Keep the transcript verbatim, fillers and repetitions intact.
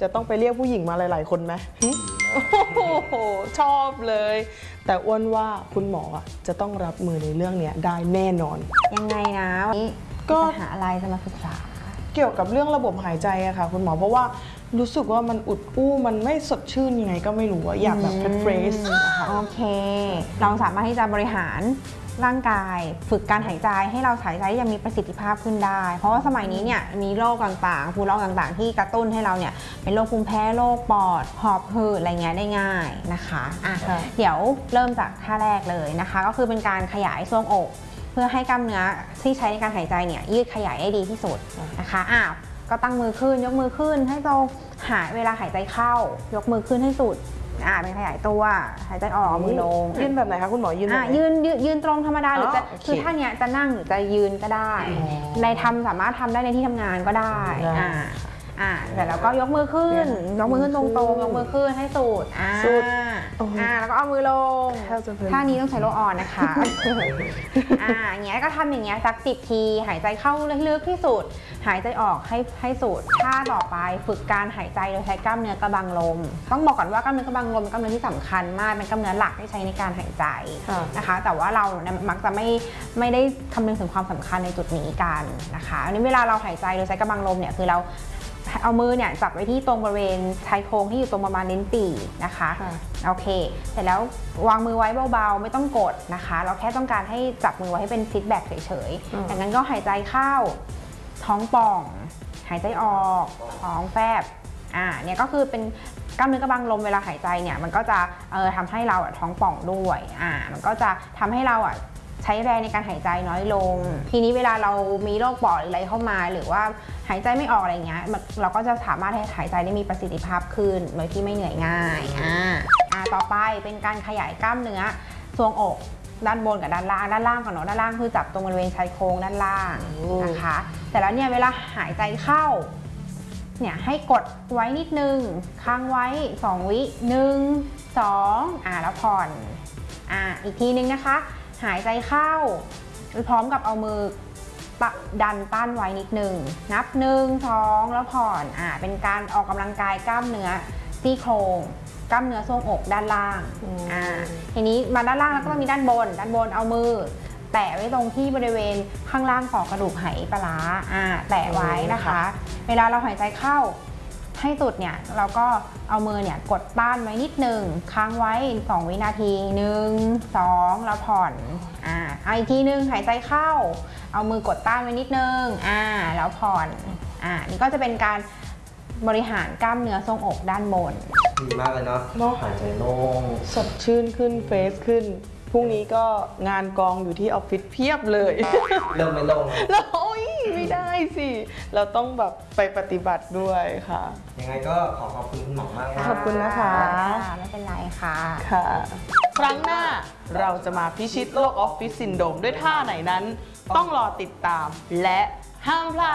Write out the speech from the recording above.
จะต้องไปเรียกผู้หญิงมาหลายๆคนไหมโอ้โหชอบเลยแต่อ้วนว่าคุณหมอจะต้องรับมือในเรื่องนี้ได้แน่นอนยังไงนะวันนี้ก็หาอะไรจะมาศึกษาเกี่ยวกับเรื่องระบบหายใจอะค่ะคุณหมอเพราะว่ารู้สึกว่ามันอุดอู้มันไม่สดชื่นยังไงก็ไม่รู้อะอยากแบบเฟรชนะคะโอเคเราสามารถที่จะบริหารร่างกายฝึกการหายใจให้เราหายใจยังมีประสิทธิภาพขึ้นได้เพราะว่าสมัยนี้เนี่ยมีโรคต่างๆภูมิโรคต่างๆที่กระตุ้นให้เราเนี่ยเป็นโรคภูมิแพ้โรคปอดหอบหืดอะไรเงี้ยได้ง่ายนะคะอ่ะเดี๋ยวเริ่มจากท่าแรกเลยนะคะก็คือเป็นการขยายทรวงอกเพื่อให้กล้ามเนื้อที่ใช้ในการหายใจเนี่ยยืดขยายได้ดีที่สุดนะคะอ้าวก็ตั้งมือขึ้นยกมือขึ้นให้ตรงหายเวลาหายใจเข้ายกมือขึ้นให้สุดอ่าเป็นขยายตัวหายใจออกมือลงยืนแบบไหนคะคุณหมอยืนแบบไหนยืนยืนตรงธรรมดาหรือจะคือท่านี้จะนั่งหรือจะยืนก็ได้ในทำสามารถทำได้ในที่ทำงานก็ได้อ่าอ่าแต่แล้วก็ยกมือขึ้นยกมือขึ้นตรงๆยกมือขึ้นให้สุดอ่าอ่าแล้วก็เอามือลงท่านี้ต้องใช้โลออนนะคะอ่าอย่างเงี้ยก็ทำอย่างเงี้ยสักสิบทีหายใจเข้าลึกๆที่สุดหายใจออกให้ให้สุดท่าต่อไปฝึกการหายใจโดยใช้กล้ามเนื้อกระบังลมต้องบอกก่อนว่ากล้ามเนื้อกระบังลมเป็นกล้ามเนื้อที่สำคัญมากเป็นกล้ามเนื้อหลักที่ใช้ในการหายใจนะคะแต่ว่าเรามักจะไม่ไม่ได้คำนึงถึงความสำคัญในจุดนี้กันนะคะอันนี้เวลาเราหายใจโดยใช้กระบังลมเนี่ยคือเราเอามือเนี่ยจับไว้ที่ตรงบริเวณชายโครงที่อยู่ตรงประมาณลิ้นปี่นะคะโอเคเสร็จแล้ววางมือไว้เบาๆไม่ต้องกดนะคะเราแค่ต้องการให้จับมือไว้ให้เป็นฟีดแบ็กเฉยๆจากนั้นก็หายใจเข้าท้องป่องหายใจออกท้องแฟบอ่าเนี่ยก็คือเป็นกล้ามเนื้อกระบังลมเวลาหายใจเนี่ยมันก็จะเอ่อทำให้เราอ่ะท้องป่องด้วยอ่ามันก็จะทำให้เราอ่ะใช้แรงในการหายใจน้อยลงทีนี้เวลาเรามีโรคปอดหรืออะไรเข้ามาหรือว่าหายใจไม่ออกอะไรเงี้ยเราก็จะสามารถให้หายใจได้มีประสิทธิภาพขึ้นโดยที่ไม่เหนื่อยง่ายอ่าอ่าต่อไปเป็นการขยายกล้ามเนื้อทรวงอกด้านบนกับด้านล่างด้านล่างก่อนเนาะด้านล่างคือจับตรงบริเวณชายโครงด้านล่างนะคะแต่แล้วเนี่ยเวลาหายใจเข้าเนี่ยให้กดไว้นิดนึงค้างไว้สองวิหนึ่งสองอ่าแล้วผ่อนอ่าอีกทีนึงนะคะหายใจเข้าพร้อมกับเอามือดันต้านไว้นิดนึงนับหนึ่งสองแล้วผ่อนอ่าเป็นการออกกำลังกายกล้ามเนื้อซี่โครงกล้ามเนื้อทรวงอกด้านล่างอ่าทีนี้มาด้านล่างแล้วก็มีด้านบนด้านบนเอามือแตะไว้ตรงที่บริเวณข้างล่างของกระดูกไหปลาร้าอ่าแตะไว้นะคะเวลาเราหายใจเข้าให้สุดเนี่ยเราก็เอามือเนี่ยกดต้านไว้นิดหนึ่งค้างไว้สองวินาทีหนึ่งสองแล้วผ่อนอ่าอีกทีนึงหายใจเข้าเอามือกดต้านไว้นิดนึงอ่าแล้วผ่อนอ่านี่ก็จะเป็นการบริหารกล้ามเนื้อทรวงอกด้านบนดีมากเลยเนาะหายใจโล่งสดชื่นขึ้นเฟรชขึ้นพรุ่งนี้ก็งานกองอยู่ที่ออฟฟิศเพียบเลยเริ่มไม่ลงแล้วโอ้ยไม่ได้สิเราต้องแบบไปปฏิบัติด้วยค่ะยังไงก็ขอขอบคุณคุณหมอมากขอบคุณนะคะไม่เป็นไรค่ะค่ะครั้งหน้าเราจะมาพิชิตโรคออฟฟิศซินโดรมด้วยท่าไหนนั้นต้องรอติดตามและห้ามพลาด